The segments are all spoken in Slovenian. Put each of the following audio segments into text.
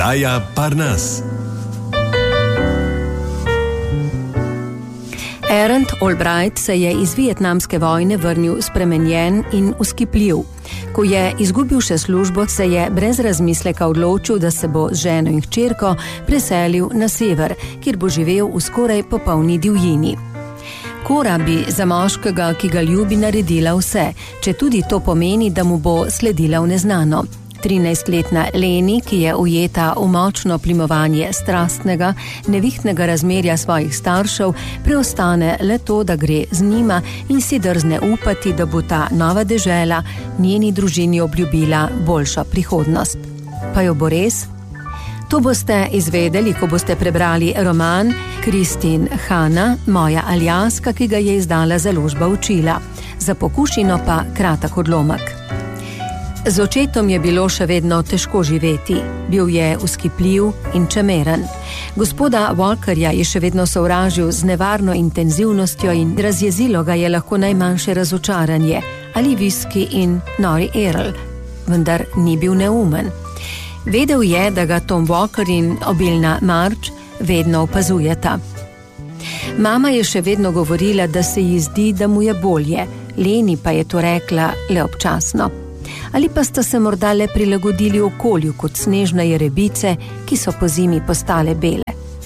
Oddaja Parnas. Errand Albright se je iz vietnamske vojne vrnil spremenjen in vzkipljiv. Ko je izgubil še službo, se je brez razmisleka odločil, da se bo z ženo in hčerko preselil na sever, kjer bo živel v skoraj popolni divjini. Cora bi za moškega, ki ga ljubi, naredila vse, če tudi to pomeni, da mu bo sledila v neznano. 13-letna Leni, ki je ujeta v močno plimovanje strastnega, nevihtnega razmerja svojih staršev, preostane le to, da gre z njima in si drzne upati, da bo ta nova dežela njeni družini obljubila boljšo prihodnost. Pa jo bo res? To boste izvedeli, ko boste prebrali roman Christine Hanna, Moja Aljaska, ki ga je izdala založba Učila. Za pokušino pa kratek odlomek. Z očetom je bilo še vedno težko živeti. Bil je vzkipljiv in čemeren. Gospoda Walkerja je še vedno sovražil z nevarno intenzivnostjo in razjezilo ga je lahko najmanjše razočaranje ali viski in nori Earl, vendar ni bil neumen. Vedel je, da ga Tom Walker in obilna Marge vedno opazujeta. Mama je še vedno govorila, da se ji zdi, da mu je bolje, Leni pa je to rekla le občasno. Ali pa sta se morda le prilagodili okolju kot snežne jerebice, ki so po zimi postale bele.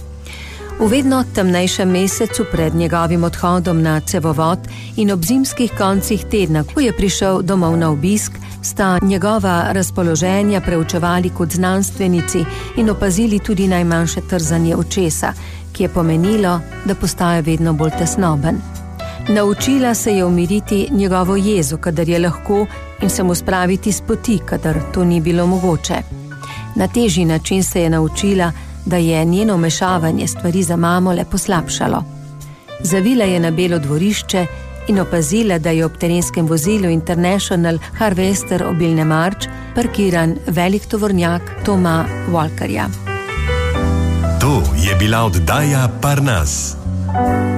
V vedno temnejšem mesecu pred njegovim odhodom na cevovod in ob zimskih koncih tedna, ko je prišel domov na obisk, sta njegova razpoloženja preučevali kot znanstvenici in opazili tudi najmanjše trzanje očesa, ki je pomenilo, da postaja vedno bolj tesnoben. Naučila se je umiriti njegovo jezo, kadar je lahko, in se mu spraviti s poti, kadar to ni bilo mogoče. Na težji način se je naučila, da je njeno vmešavanje stvari za mamo le poslabšalo. Zavila je na belo dvorišče in opazila, da je ob terenskem vozilu International Harvester obilne Marge parkiran velik tovornjak Toma Walkerja. To je bila oddaja Parnas.